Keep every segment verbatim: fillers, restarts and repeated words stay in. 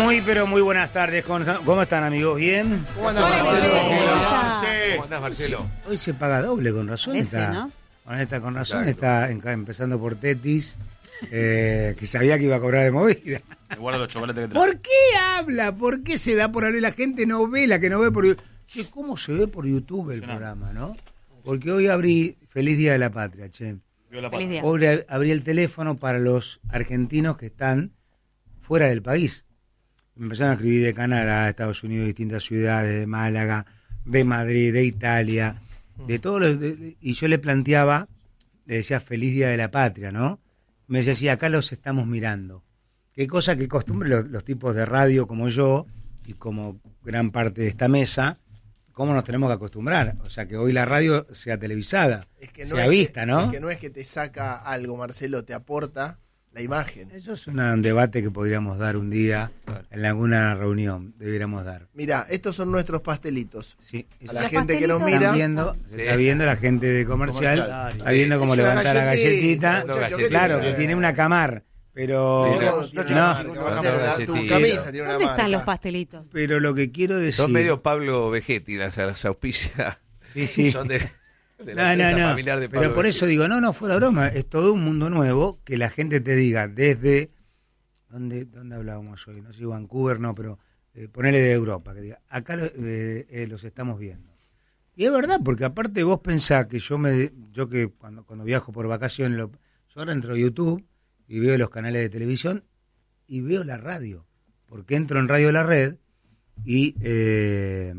Muy, pero muy buenas tardes. ¿Cómo están, amigos? ¿Bien? ¿Cómo andas, Marcelo? ¿Cómo andás, Marcelo? Hoy se paga doble, con razón. Ese, está, ¿no? Con, esta, con razón Exacto. está en- empezando por Tetis, eh, que sabía que iba a cobrar de movida. Me guardo los chocolates que traje. ¿Por qué habla? ¿Por qué se da por ahí? La gente no ve, la que no ve por YouTube. Che, ¿cómo se ve por YouTube el programa, no? Porque hoy abrí Feliz Día de la Patria, che. Vio la Feliz pata. día. Hoy abrí el teléfono para los argentinos que están fuera del país. Me empezaron a escribir de Canadá, de Estados Unidos, de distintas ciudades, de Málaga, de Madrid, de Italia, de todos los... de- y yo le planteaba, le decía Feliz Día de la Patria, ¿no? Me decía, sí, acá los estamos mirando. Qué cosa que costumbre los, los tipos de radio como yo, y como gran parte de esta mesa, cómo nos tenemos que acostumbrar. O sea, que hoy la radio sea televisada, Es que no sea es vista, que, ¿no? Es que no es que te saca algo, Marcelo, te aporta la imagen. Eso es una- un debate que podríamos dar un día en alguna reunión, debiéramos dar. Mira, estos son nuestros pastelitos. Sí, A la ¿Los gente que nos pastelitos? mira, están viendo, se Sí. está viendo la gente de comercial, Comercial. está viendo cómo Es una levanta la galletita, galletita, muchacho, ¿qué claro, tiene? que tiene una camar, pero Sí, Todo tiene una no, marca, no, Marcelo, no, la- tu galletita. camisa tiene una ¿Dónde marca. están los pastelitos? pero lo que quiero decir, Son medio Pablo Vegetti, las, las auspicias. sí, sí. Son de, de No, la no, empresa no. familiar de Pablo Pero por Vegetti. eso digo, no, no, fuera broma, es todo un mundo nuevo que la gente te diga desde, ¿dónde, dónde hablábamos hoy? No sé, Vancouver, no, pero eh, ponele de Europa, que diga, acá lo- eh, eh, los estamos viendo. Y es verdad, porque aparte vos pensás que yo me, yo que cuando, cuando viajo por vacaciones, lo- yo ahora entro a YouTube y veo los canales de televisión y veo la radio, porque entro en Radio La Red y eh,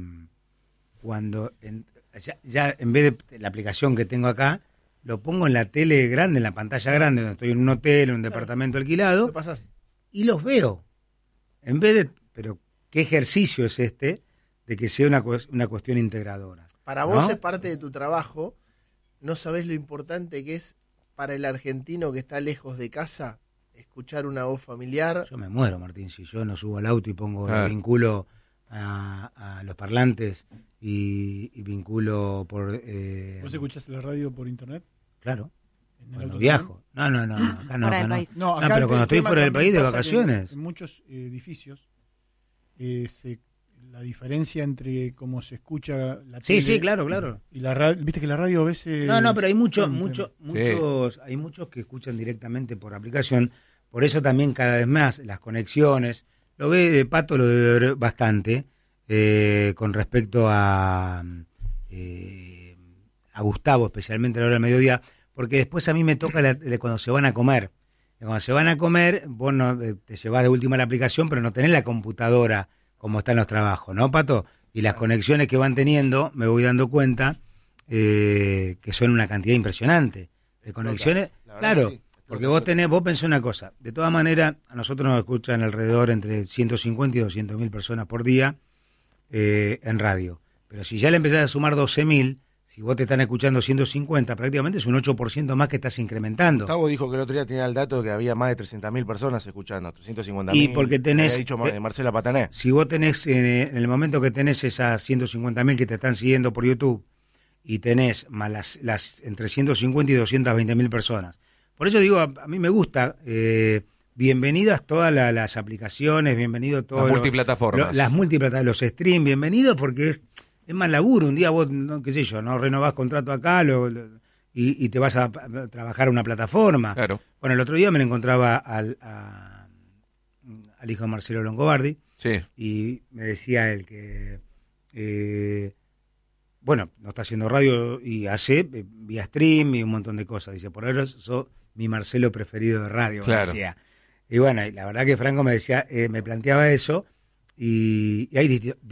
cuando en- ya, ya en vez de la aplicación que tengo acá, lo pongo en la tele grande, en la pantalla grande, donde estoy en un hotel, en un departamento alquilado, ¿Lo pasás? y los veo. En vez de, pero qué ejercicio es este de que sea una, cues- una cuestión integradora. Para vos ¿no? es parte de tu trabajo. No sabés lo importante que es para el argentino que está lejos de casa escuchar una voz familiar. Yo me muero, Martín, si yo no subo al auto y pongo, Claro. lo vinculo a, a los parlantes y, y vinculo por... Eh, ¿Vos escuchás la radio por internet? claro, ¿En el cuando auto viajo. No, no, no, no, acá no, Fuera acá del no. país. No, No, acá pero el cuando estoy tema fuera del también país de pasa que vacaciones. En, en muchos eh, edificios, eh, se- la diferencia entre cómo se escucha la Sí, tele sí, claro, claro. y la radio, viste que la radio a veces... No, no, pero hay muchos, Sí, muchos, Sí. muchos, hay muchos que escuchan directamente por aplicación. Por eso también cada vez más las conexiones, lo ve Pato, lo debe ver bastante eh, con respecto a eh, a Gustavo, especialmente a la hora del mediodía, porque después a mí me toca la- de cuando se van a comer. Y cuando se van a comer, vos no, eh, te llevas de última la aplicación, pero no tenés la computadora como están los trabajos, ¿no, Pato? Y las conexiones que van teniendo, me voy dando cuenta eh, que son una cantidad impresionante de conexiones. La verdad Claro, que sí. porque vos tenés, vos pensás una cosa, de todas maneras, a nosotros nos escuchan alrededor entre ciento cincuenta y doscientas mil personas por día eh, en radio. Pero si ya le empezás a sumar doce mil, si vos te están escuchando ciento cincuenta, prácticamente es un ocho por ciento más que estás incrementando. Gustavo dijo que el otro día tenía el dato de que había más de trescientas mil personas escuchando, trescientas cincuenta mil. Y porque tenés- Había dicho Mar- eh, Marcela Patané. Si vos tenés, eh, en el momento que tenés esas ciento cincuenta mil que te están siguiendo por YouTube, y tenés más las, las entre ciento cincuenta y doscientas veinte mil personas. Por eso digo, a, a mí me gusta, eh, bienvenidas todas la- las aplicaciones, bienvenido todas Las multiplataformas. las multiplataformas, los streams, bienvenidos porque es, es más laburo. Un día vos, no, qué sé yo, no renovás contrato acá lo- lo- y, y te vas a, a trabajar a una plataforma. Claro. Bueno, el otro día me lo encontraba al, a- al hijo de Marcelo Longobardi, Sí. y me decía él que, eh, bueno, no está haciendo radio y hace eh, vía stream y un montón de cosas. Dice, por ahora sos mi Marcelo preferido de radio. me Claro. decía. Y bueno, y la verdad que Franco me decía, eh, me planteaba eso, y, y hay disti-